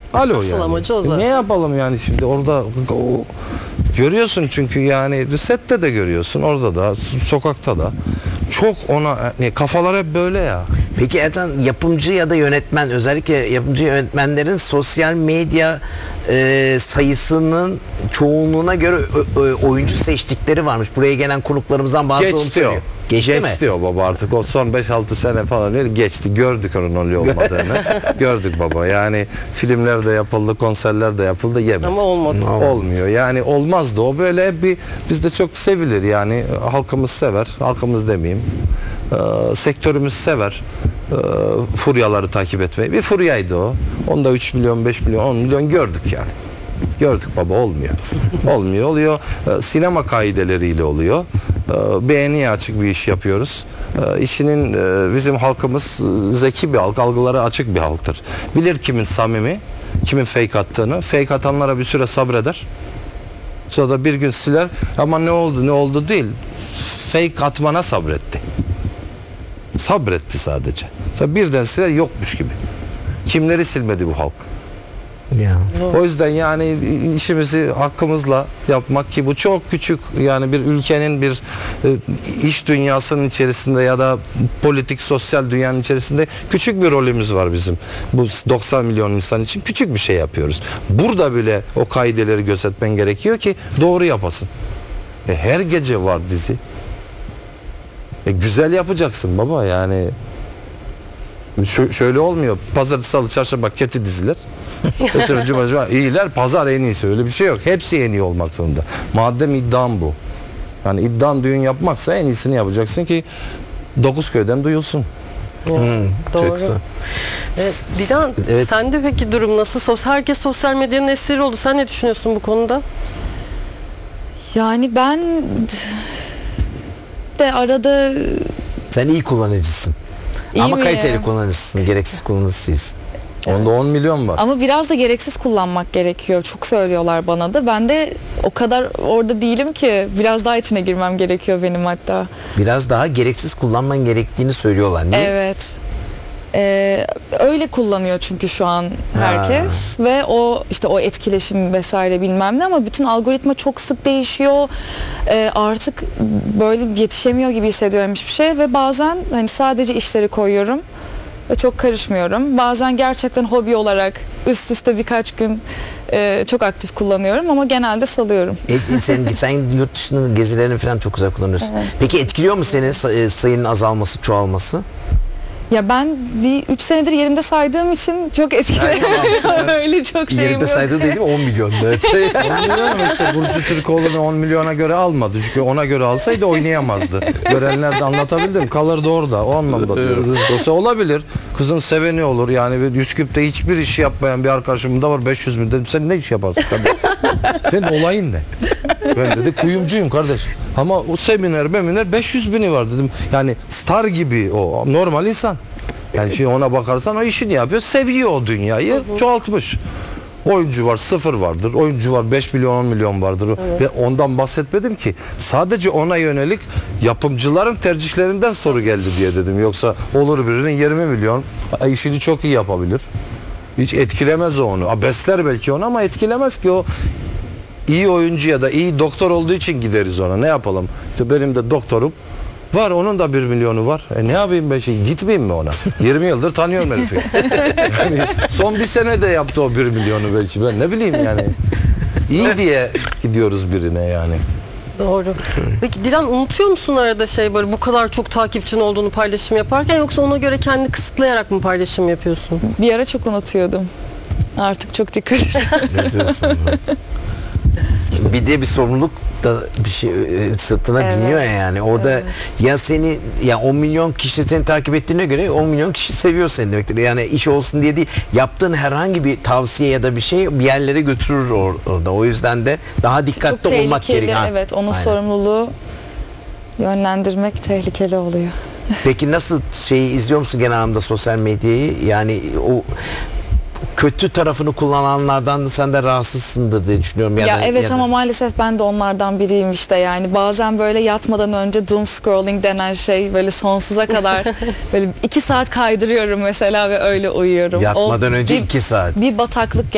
Alo Asıl yani. amacı o zaten. Ne yapalım yani şimdi orada görüyorsun çünkü yani sette de görüyorsun, orada da, sokakta da. Çok ona kafalar hep böyle ya. Peki Ertan, yapımcı ya da yönetmen, özellikle yapımcı yönetmenlerin sosyal medya sayısının çoğunluğuna göre oyuncu seçtikleri varmış. Buraya gelen konuklarımızdan bazıları onu Geçti o. söylüyor. Geçti mi? Geçti o baba artık. O son 5-6 sene falan öyle geçti. Gördük onun öyle olmadığını. Gördük baba. Yani filmler de yapıldı, konserler de yapıldı. Yemedi. Ama olmadı. Olmuyor. Yani olmazdı o. Böyle bir bizde çok sevilir yani. Halkımız sever. Halkımız demeyeyim. Sektörümüz sever. Furyaları takip etmeyi. Bir furyaydı o. Onda 3 milyon, 5 milyon, 10 milyon gördük yani. Gördük baba, olmuyor. Olmuyor. Oluyor. Sinema kaideleriyle oluyor. Beğeniye açık bir iş yapıyoruz. İşinin bizim halkımız zeki bir halk, algıları açık bir halktır. Bilir kimin samimi, kimin fake attığını. Fake atanlara bir süre sabreder. Sonra da bir gün siler. Ama ne oldu, ne oldu değil. Fake atmana sabretti. Sabretti sadece. Sonra birden siler, yokmuş gibi. Kimleri silmedi bu halk? Ya. O yüzden yani işimizi hakkımızla yapmak, ki bu çok küçük yani bir ülkenin bir iş dünyasının içerisinde ya da politik sosyal dünyanın içerisinde küçük bir rolümüz var bizim. Bu 90 milyon insan için küçük bir şey yapıyoruz. Burada bile o kaideleri gözetmen gerekiyor ki doğru yapasın. Her gece var dizi. Güzel yapacaksın baba yani. Şöyle olmuyor. Pazartesi, salı, çarşamba kötü diziler. Mesela cuma iyiler, pazar en iyisi. Öyle bir şey yok. Hepsi en iyi olmak zorunda. Madem iddiam bu. Yani iddian düğün yapmaksa en iyisini yapacaksın ki 9 köyden duyulsun. Doğru. Dilan, Evet. sende peki durum nasıl? Herkes sosyal medyanın esiri oldu. Sen ne düşünüyorsun bu konuda? Yani ben de arada Sen iyi kullanıcısın. İyi Ama mi? kaliteli kullanıcısın. Gereksiz kullanıcısıyız. Onda 10 milyon var. ama biraz da gereksiz kullanmak gerekiyor. Çok söylüyorlar bana da. Ben de o kadar orada değilim ki. Biraz daha içine girmem gerekiyor benim hatta. Biraz daha gereksiz kullanman gerektiğini söylüyorlar. Niye? Evet. Öyle kullanıyor çünkü şu an herkes ve o işte o etkileşim vesaire bilmem ne, ama bütün algoritma çok sık değişiyor. Artık böyle yetişemiyor gibi hissediyorum hiçbir şey ve bazen hani sadece işleri koyuyorum ve çok karışmıyorum. Bazen gerçekten hobi olarak üst üste birkaç gün çok aktif kullanıyorum ama genelde salıyorum. Sen yurt dışının gezilerini falan çok güzel kullanıyorsun. Evet. Peki etkiliyor mu seni sayının azalması, çoğalması? Ya ben 3 senedir yerimde saydığım için çok etkileniyor. Öyle çok şeyim Yerinde yok. saydığı dedim 10 milyon. Evet. 10 milyon ama işte Burcu Türkoğlu'nu 10 milyona göre almadı. Çünkü ona göre alsaydı oynayamazdı. Görenler de anlatabildim. Kalırdı orada. O anlamda diyorum. Yoksa olabilir. Kızın seveni olur. Yani Üsküp'te hiçbir iş yapmayan bir arkadaşım da var, 500 bin dedim. Sen ne iş yaparsın? Senin olayın ne? Ben dedi kuyumcuyum kardeş. Ama o seminer 500 bini var dedim. Yani star gibi o. Normal insan. Yani şimdi ona bakarsan o işini yapıyor. Seviyor o dünyayı. Çoğaltmış. Oyuncu var, 0 vardır. Oyuncu var, 5 milyon, 10 milyon vardır. Ve ondan bahsetmedim ki. Sadece ona yönelik yapımcıların tercihlerinden soru geldi diye dedim. Yoksa olur birinin 20 milyon. İşini çok iyi yapabilir. Hiç etkilemez o onu. Besler belki onu ama etkilemez ki o. İyi oyuncu ya da iyi doktor olduğu için gideriz ona. Ne yapalım? İşte benim de doktorum var, onun da 1 milyonu var. Ne yapayım ben şimdi? Gitmeyeyim mi ona? 20 yıldır tanıyorum herifi. Yani son bir sene de yaptı o 1 milyonu belki. Ben ne bileyim yani. İyi diye gidiyoruz birine yani. Doğru. Peki Dilan, unutuyor musun arada böyle bu kadar çok takipçin olduğunu paylaşım yaparken, yoksa ona göre kendini kısıtlayarak mı paylaşım yapıyorsun? Bir ara çok unutuyordum. Artık çok dikkat ediyorum. Ne diyorsun? Bir de bir sorumluluk da bir şey sırtına biniyor ya yani. Orada ya seni ya 10 milyon kişi seni takip ettiğine göre 10 milyon kişi seviyor seni demektir. Yani iş olsun diye değil. Yaptığın herhangi bir tavsiye ya da bir şey bir yerlere götürür orada. O yüzden de daha Çok dikkatli olmak tehlikeli, gerekiyor. evet, onun Aynen. sorumluluğu yönlendirmek tehlikeli oluyor. Peki nasıl izliyor musun genel anlamda sosyal medyayı? Yani o kötü tarafını kullananlardan da sen de rahatsızsındır diye düşünüyorum. Ya evet, ama maalesef ben de onlardan biriyim işte. Yani bazen böyle yatmadan önce doom scrolling denen şey, böyle sonsuza kadar böyle 2 saat kaydırıyorum mesela ve öyle uyuyorum. Yatmadan önce 2 saat. Bir bataklık